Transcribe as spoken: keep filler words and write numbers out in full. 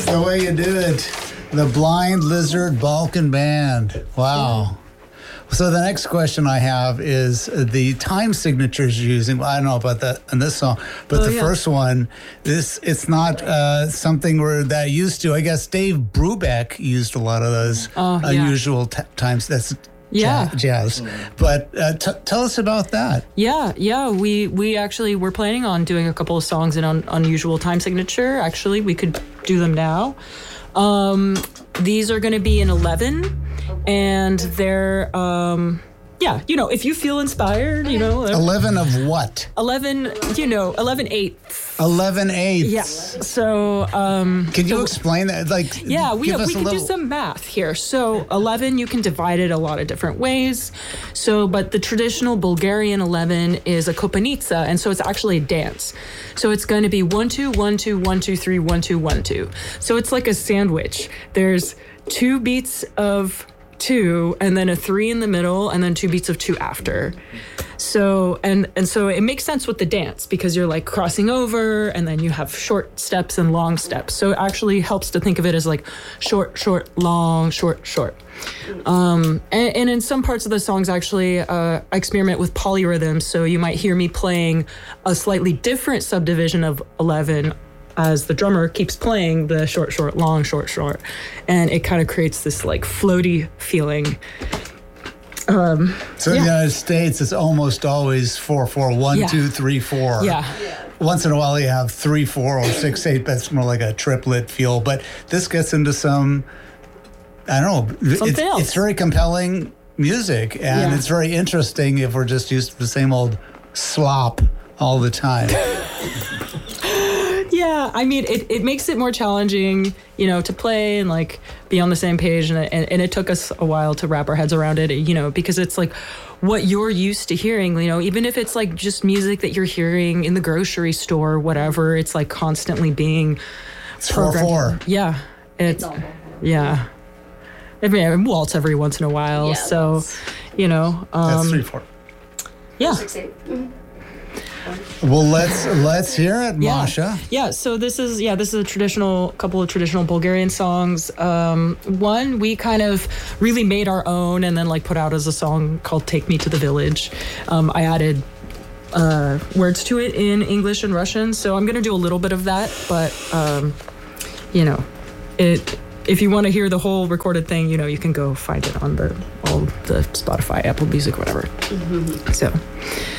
the way you do it. The Blind Lizard Balkan Band. Wow. So the next question I have is the time signatures you're using. Well, I don't know about that in this song, but Oh, the yeah. first one, this it's not uh, something we're that used to. I guess Dave Brubeck used a lot of those Oh, yeah. unusual t- times. That's Yeah. ja- jazz. But uh, t- tell us about that. Yeah, yeah. We we actually were planning on doing a couple of songs in un- unusual time signature. Actually, we could do them now. Um, these are going to be in eleven, and they're um, yeah. You know, if you feel inspired, you know, Eleven of what? eleven. You know, eleven eighths. Eleven eighths. Yeah. So um, Can you explain that? Like, yeah, we give us we a can little. do some math here. So eleven, you can divide it a lot of different ways. So, but the traditional Bulgarian eleven is a kopanica, and so it's actually a dance. So it's going to be one two one two one two three one two one two. So it's like a sandwich. There's two beats of two, and then a three in the middle, and then two beats of two after. So and and so it makes sense with the dance because you're like crossing over, and then you have short steps and long steps. So it actually helps to think of it as like short, short, long, short, short. Um, and, and in some parts of the songs, actually, uh, I experiment with polyrhythms. So you might hear me playing a slightly different subdivision of eleven as the drummer keeps playing the short, short, long, short, short, and it kind of creates this like floaty feeling. Um, So in yeah. the United States, it's almost always four four one Yeah. two three four. Yeah. Once in a while, you have three four or six eight. That's more like a triplet feel. But this gets into some, I don't know. It's, Something else. it's very compelling music, and Yeah. it's very interesting if we're just used to the same old slop all the time. Yeah, I mean, it, it makes it more challenging, you know, to play and like be on the same page. And, and, and it took us a while to wrap our heads around it, you know, because it's like what you're used to hearing, you know, even if it's like just music that you're hearing in the grocery store or whatever, it's like constantly being It's four four. Yeah. It's, yeah. I mean, I waltz every once in a while. Yeah, so, waltz. you know, That's um, three four. yeah. Six, eight. Mhm. Well, let's let's hear it, Yeah. Masha. Yeah, so this is yeah, this is a traditional couple of traditional Bulgarian songs. Um, one we kind of really made our own and then like put out as a song called "Take Me to the Village." Um, I added uh, words to it in English and Russian, so I'm gonna do a little bit of that. But um, you know, it if you want to hear the whole recorded thing, you know, you can go find it on the all the Spotify, Apple Music, whatever. So.